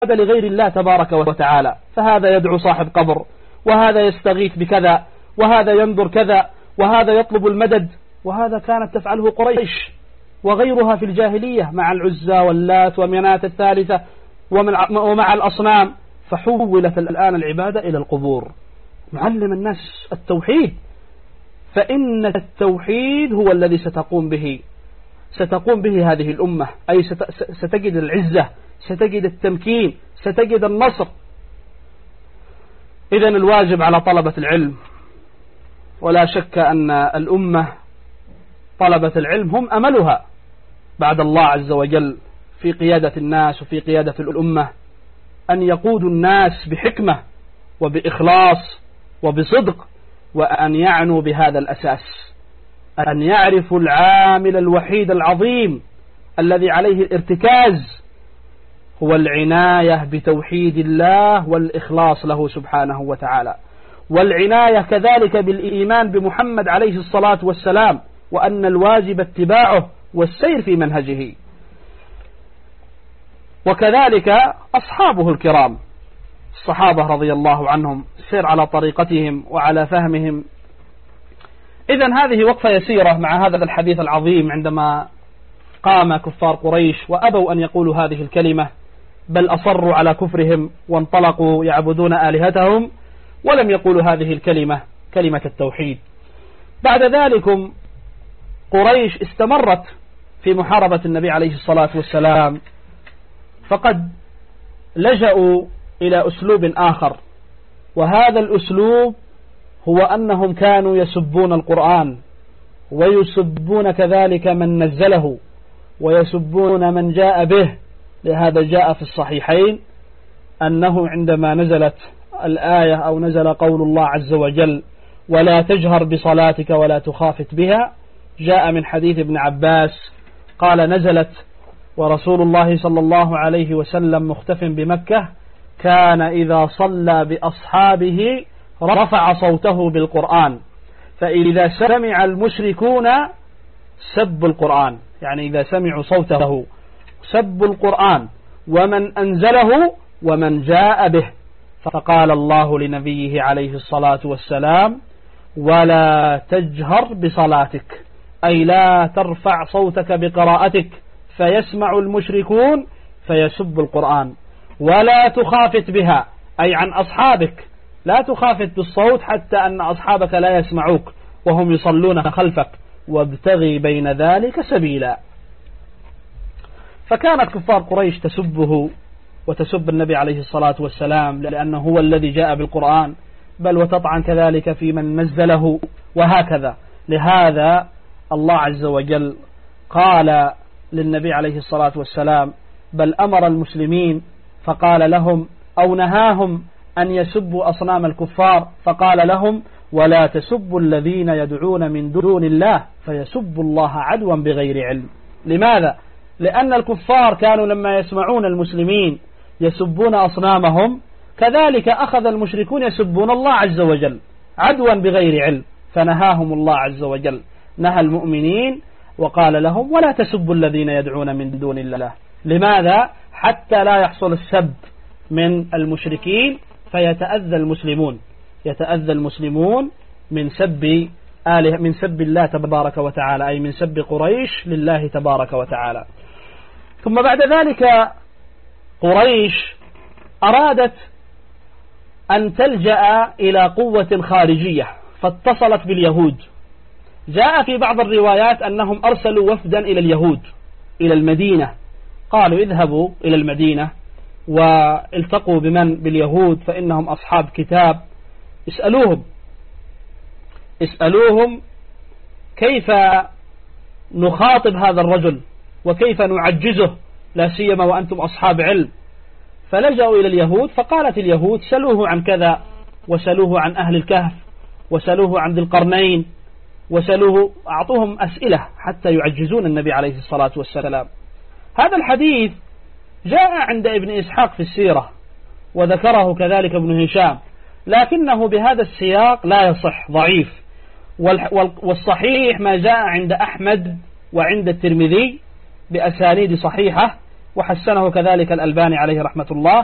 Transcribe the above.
لغير الله تبارك وتعالى، فهذا يدعو صاحب قبر، وهذا يستغيث بكذا، وهذا ينظر كذا، وهذا يطلب المدد. وهذا كانت تفعله قريش وغيرها في الجاهلية مع العزى واللات ومنات الثالثة ومع الأصنام. فحولت الآن العبادة إلى القبور. نعلم الناس التوحيد، فإن التوحيد هو الذي ستقوم به هذه الأمة، أي ستجد العزة، ستجد التمكين، ستجد النصر. إذن الواجب على طلبة العلم، ولا شك أن الأمة طلبة العلم هم أملها بعد الله عز وجل في قيادة الناس وفي قيادة الأمة، أن يقودوا الناس بحكمة وبإخلاص وبصدق، وأن يعنوا بهذا الأساس، أن يعرفوا العامل الوحيد العظيم الذي عليه الارتكاز، هو العناية بتوحيد الله والإخلاص له سبحانه وتعالى، والعناية كذلك بالإيمان بمحمد عليه الصلاة والسلام، وأن الواجب اتباعه والسير في منهجه. وكذلك أصحابه الكرام الصحابة رضي الله عنهم، السير على طريقتهم وعلى فهمهم. إذن هذه وقفة يسيرة مع هذا الحديث العظيم، عندما قام كفار قريش وأبوا أن يقولوا هذه الكلمة، بل أصروا على كفرهم وانطلقوا يعبدون آلهتهم ولم يقولوا هذه الكلمة، كلمة التوحيد. بعد ذلك قريش استمرت في محاربة النبي عليه الصلاة والسلام، فقد لجأوا إلى أسلوب آخر، وهذا الأسلوب هو أنهم كانوا يسبون القرآن، ويسبون كذلك من نزله، ويسبون من جاء به. لهذا جاء في الصحيحين أنه عندما نزلت الآية أو نزل قول الله عز وجل ولا تجهر بصلاتك ولا تخافت بها، جاء من حديث ابن عباس قال نزلت ورسول الله صلى الله عليه وسلم مختف بمكة، كان إذا صلى بأصحابه رفع صوته بالقرآن، فإذا سمع المشركون سبوا القرآن، يعني إذا سمعوا صوته سبوا القرآن ومن أنزله ومن جاء به. فقال الله لنبيه عليه الصلاة والسلام ولا تجهر بصلاتك، أي لا ترفع صوتك بقراءتك فيسمع المشركون فيسب القرآن، ولا تخافت بها، أي عن أصحابك، لا تخافت بالصوت حتى أن أصحابك لا يسمعوك وهم يصلون خلفك، وابتغي بين ذلك سبيلا. فكانت كفار قريش تسبه وتسب النبي عليه الصلاة والسلام لأنه هو الذي جاء بالقرآن، بل وتطعن كذلك في من نزله، وهكذا. لهذا الله عز وجل قال للنبي عليه الصلاة والسلام، بل أمر المسلمين فقال لهم أو نهاهم أن يسبوا أصنام الكفار، فقال لهم ولا تسبوا الذين يدعون من دون الله فيسبوا الله عدوا بغير علم. لماذا؟ لأن الكفار كانوا لما يسمعون المسلمين يسبون أصنامهم، كذلك أخذ المشركون يسبون الله عز وجل عدوا بغير علم، فنهاهم الله عز وجل، نهى المؤمنين وقال لهم ولا تسبوا الذين يدعون من دون الله. لماذا؟ حتى لا يحصل السب من المشركين فيتأذى المسلمون من سب الله تبارك وتعالى، أي من سب قريش لله تبارك وتعالى. ثم بعد ذلك قريش أرادت أن تلجأ إلى قوة خارجية، فاتصلت باليهود. جاء في بعض الروايات أنهم أرسلوا وفدا إلى اليهود إلى المدينة، قالوا اذهبوا إلى المدينة والتقوا باليهود فإنهم أصحاب كتاب، اسألوهم كيف نخاطب هذا الرجل وكيف نعجزه، لا سيما وأنتم أصحاب علم. فلجأوا إلى اليهود، فقالت اليهود سلوه عن كذا، وسلوه عن أهل الكهف، وسلوه عن ذي القرنين، وسلوه، أعطوهم أسئلة حتى يعجزون النبي عليه الصلاة والسلام. هذا الحديث جاء عند ابن إسحاق في السيرة، وذكره كذلك ابن هشام، لكنه بهذا السياق لا يصح، ضعيف. والصحيح ما جاء عند أحمد وعند الترمذي بأسانيد صحيحة، وحسنه كذلك الألباني عليه رحمة الله.